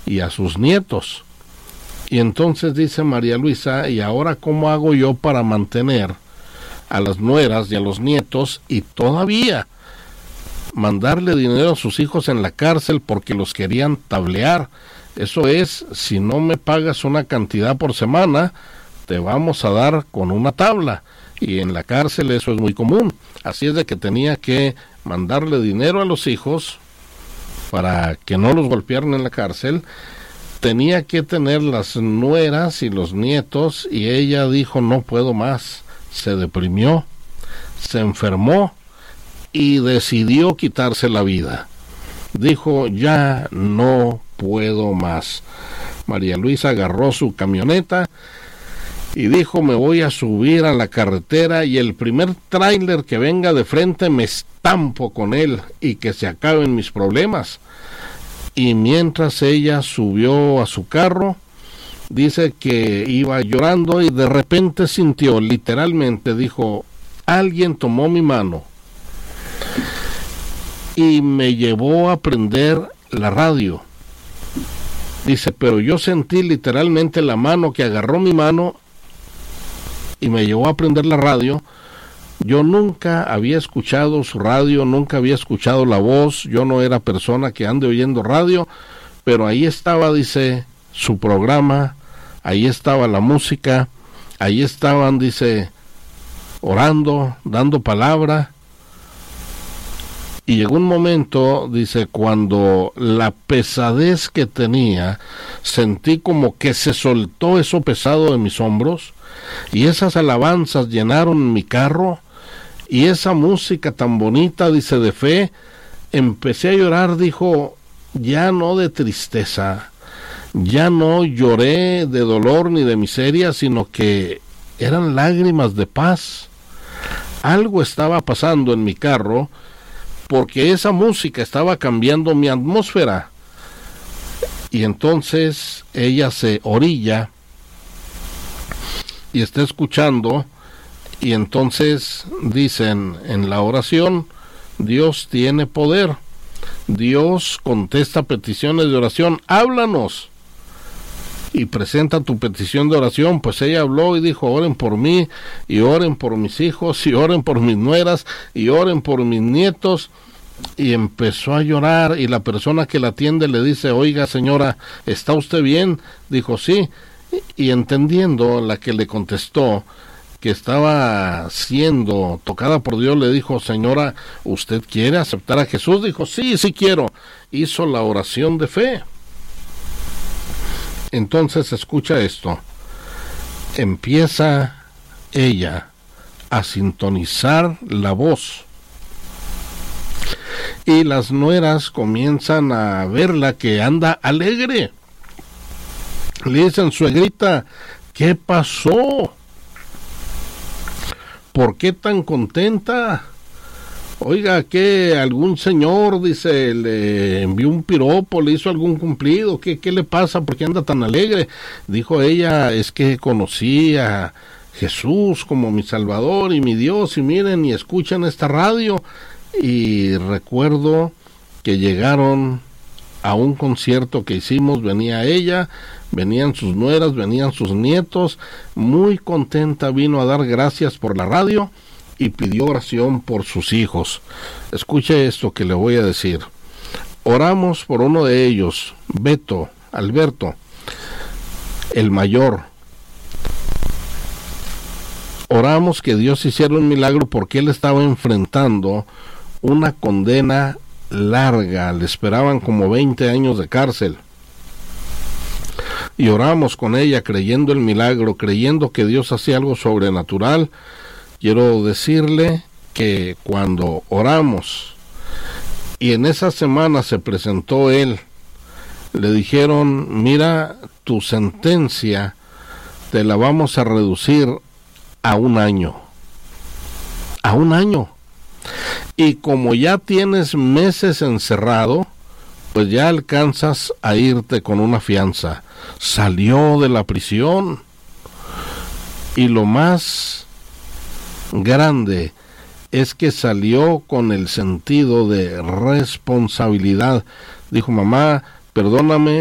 y a sus nietos. Y entonces dice María Luisa, ¿y ahora cómo hago yo para mantener a las nueras y a los nietos y todavía mandarle dinero a sus hijos en la cárcel porque los querían tablear? Eso es, si no me pagas una cantidad por semana, te vamos a dar con una tabla. Y en la cárcel eso es muy común. Así es de que tenía que mandarle dinero a los hijos para que no los golpearan en la cárcel. Tenía que tener las nueras y los nietos, y ella dijo, no puedo más. Se deprimió, se enfermó y decidió quitarse la vida. Dijo, ya no puedo más. María Luisa agarró su camioneta y dijo, me voy a subir a la carretera y el primer tráiler que venga de frente me estampo con él y que se acaben mis problemas. Y mientras ella subió a su carro, dice que iba llorando y de repente sintió, literalmente dijo, alguien tomó mi mano y me llevó a prender la radio. Dice, pero yo sentí literalmente la mano que agarró mi mano y me llevó a prender la radio. Yo nunca había escuchado su radio, nunca había escuchado la voz, yo no era persona que ande oyendo radio, pero ahí estaba, dice, su programa, ahí estaba la música, ahí estaban, dice, orando, dando palabra. Y llegó un momento, dice, cuando la pesadez que tenía, sentí como que se soltó eso pesado de mis hombros, y esas alabanzas llenaron mi carro, y esa música tan bonita, dice, de fe, empecé a llorar, dijo, ya no de tristeza, ya no lloré de dolor ni de miseria, sino que eran lágrimas de paz. Algo estaba pasando en mi carro, porque esa música estaba cambiando mi atmósfera. Y entonces ella se orilla y está escuchando, y entonces dicen en la oración, Dios tiene poder, Dios contesta peticiones de oración, háblanos y presenta tu petición de oración. Pues ella habló y dijo, oren por mí, y oren por mis hijos, y oren por mis nueras, y oren por mis nietos. Y empezó a llorar, y la persona que la atiende le dice, oiga señora, ¿está usted bien? Dijo, sí. Y entendiendo, la que le contestó que estaba siendo tocada por Dios, le dijo, señora, ¿usted quiere aceptar a Jesús? Dijo, sí, sí quiero. Hizo la oración de fe. Entonces escucha esto, empieza ella a sintonizar la voz y las nueras comienzan a verla que anda alegre. Le dicen, suegrita, ¿qué pasó? ¿Por qué tan contenta? Oiga, que algún señor, dice, le envió un piropo, le hizo algún cumplido, ¿qué le pasa? ¿Por qué anda tan alegre? Dijo ella, es que conocí a Jesús como mi Salvador y mi Dios, y miren y escuchan esta radio. Y recuerdo que llegaron a un concierto que hicimos, venía ella, venían sus nueras, venían sus nietos, muy contenta, vino a dar gracias por la radio y pidió oración por sus hijos. Escuche esto que le voy a decir. Oramos por uno de ellos, Alberto, el mayor. Oramos que Dios hiciera un milagro porque él estaba enfrentando una condena larga, le esperaban como 20 años de cárcel. Y oramos con ella creyendo el milagro, creyendo que Dios hacía algo sobrenatural. Quiero decirle que cuando oramos y en esa semana se presentó él, le dijeron, mira, tu sentencia te la vamos a reducir a 1 año. A 1 año. Y como ya tienes meses encerrado, pues ya alcanzas a irte con una fianza. Salió de la prisión. Y lo más grande es que salió con el sentido de responsabilidad. Dijo, mamá, perdóname,